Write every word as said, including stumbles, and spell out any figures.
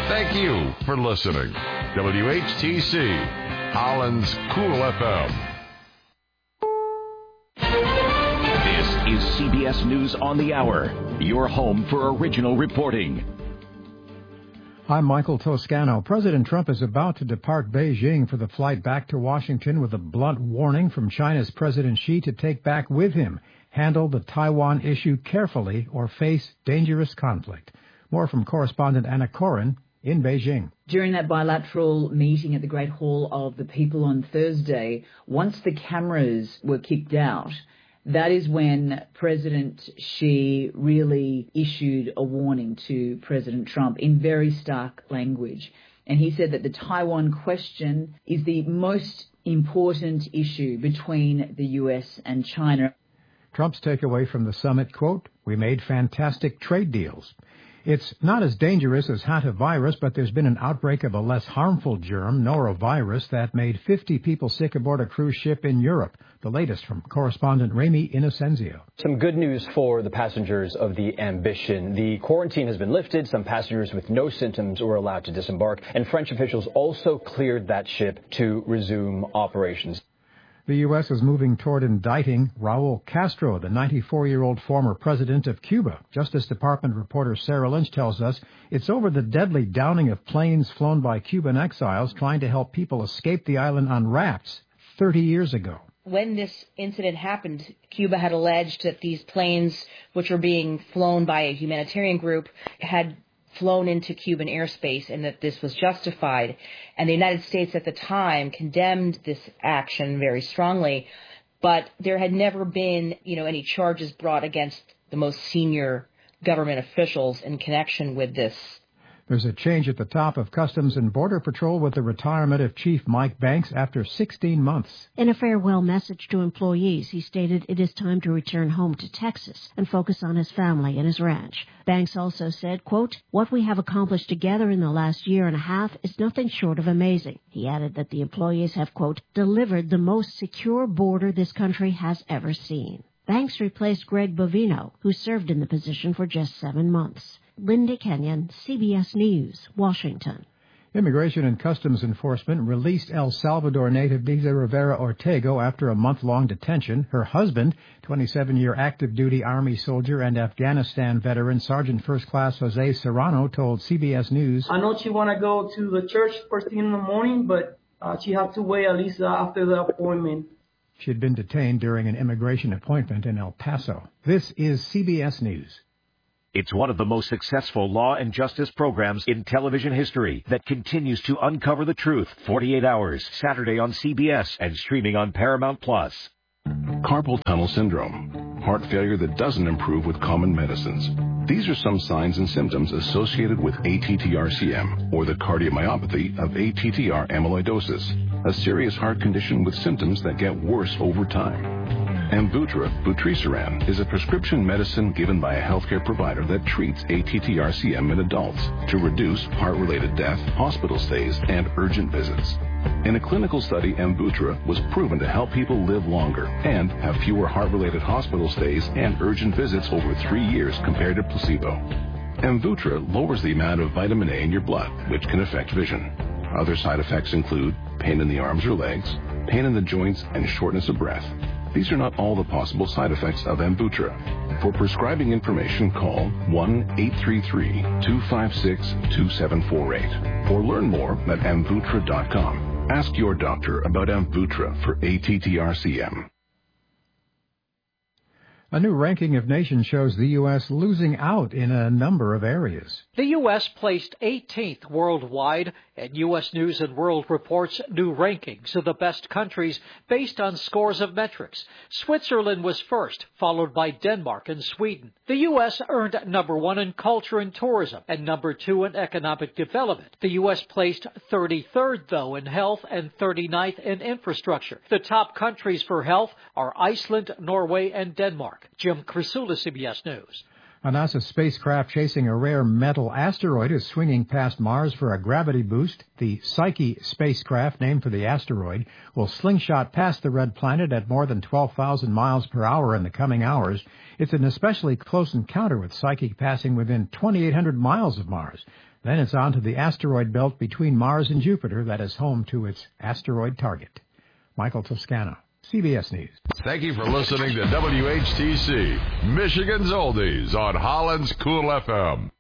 Thank you for listening. W H T C, Holland's Cool F M. This is C B S News on the Hour, your home for original reporting. I'm Michael Toscano. President Trump is about to depart Beijing for the flight back to Washington with a blunt warning from China's President Xi to take back with him, handle the Taiwan issue carefully, or face dangerous conflict. More from correspondent Anna Corin in Beijing. During that bilateral meeting at the Great Hall of the People on Thursday, once the cameras were kicked out, that is when President Xi really issued a warning to President Trump in very stark language. And he said that the Taiwan question is the most important issue between the U S and China. Trump's takeaway from the summit, quote, "We made fantastic trade deals." It's not as dangerous as hantavirus, but there's been an outbreak of a less harmful germ, norovirus, that made fifty people sick aboard a cruise ship in Europe. The latest from correspondent Remy Inocencio. Some good news for the passengers of the Ambition. The quarantine has been lifted. Some passengers with no symptoms were allowed to disembark, and French officials also cleared that ship to resume operations. The U S is moving toward indicting Raul Castro, the ninety-four-year-old former president of Cuba. Justice Department reporter Sarah Lynch tells us it's over the deadly downing of planes flown by Cuban exiles trying to help people escape the island on rafts thirty years ago. When this incident happened, Cuba had alleged that these planes, which were being flown by a humanitarian group, had flown into Cuban airspace and that this was justified. And the United States at the time condemned this action very strongly, but there had never been, you know, any charges brought against the most senior government officials in connection with this. There's a change at the top of Customs and Border Patrol with the retirement of Chief Mike Banks after sixteen months. In a farewell message to employees, he stated it is time to return home to Texas and focus on his family and his ranch. Banks also said, quote, "What we have accomplished together in the last year and a half is nothing short of amazing." He added that the employees have, quote, "delivered the most secure border this country has ever seen." Banks replaced Greg Bovino, who served in the position for just seven months. Linda Kenyon, C B S News, Washington. Immigration and Customs Enforcement released El Salvador native Liza Rivera Ortego after a month-long detention. Her husband, twenty-seven-year active-duty Army soldier and Afghanistan veteran Sergeant First Class Jose Serrano, told C B S News, "I know she want to go to the church first thing in the morning, but uh, she have to wait at least after the appointment." She had been detained during an immigration appointment in El Paso. This is C B S News. It's one of the most successful law and justice programs in television history that continues to uncover the truth. forty-eight hours, Saturday on C B S and streaming on Paramount Plus. Carpal tunnel syndrome, heart failure that doesn't improve with common medicines. These are some signs and symptoms associated with A T T R C M, or the cardiomyopathy of A T T R amyloidosis, a serious heart condition with symptoms that get worse over time. Amvuttra vutrisiran is a prescription medicine given by a healthcare provider that treats A T T R C M in adults to reduce heart-related death, hospital stays, and urgent visits. In a clinical study, Amvuttra was proven to help people live longer and have fewer heart-related hospital stays and urgent visits over three years compared to placebo. Amvuttra lowers the amount of vitamin A in your blood, which can affect vision. Other side effects include pain in the arms or legs, pain in the joints, and shortness of breath. These are not all the possible side effects of Amvuttra. For prescribing information, call one eight three three, two five six, two seven four eight or learn more at amvuttra dot com. Ask your doctor about Amvuttra for A T T R C M. A new ranking of nations shows the U S losing out in a number of areas. The U S placed eighteenth worldwide, and U S News and World reports new rankings of the best countries based on scores of metrics. Switzerland was first, followed by Denmark and Sweden. The U S earned number one in culture and tourism and number two in economic development. The U S placed thirty-third, though, in health and thirty-ninth in infrastructure. The top countries for health are Iceland, Norway, and Denmark. Jim Krasula, C B S News. A NASA spacecraft chasing a rare metal asteroid is swinging past Mars for a gravity boost. The Psyche spacecraft, named for the asteroid, will slingshot past the red planet at more than twelve thousand miles per hour in the coming hours. It's an especially close encounter, with Psyche passing within twenty-eight hundred miles of Mars. Then it's on to the asteroid belt between Mars and Jupiter that is home to its asteroid target. Michael Toscano, C B S News. Thank you for listening to W H T C, Michigan's Oldies on Holland's Cool F M.